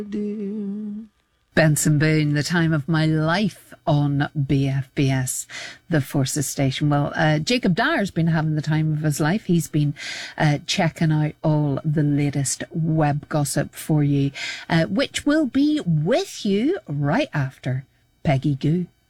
Benson Boone, The Time of My Life on BFBS, the Forces station. Well, Jacob Dyer's been having the time of his life. He's been checking out all the latest web gossip for you, which will be with you right after Peggy Gou.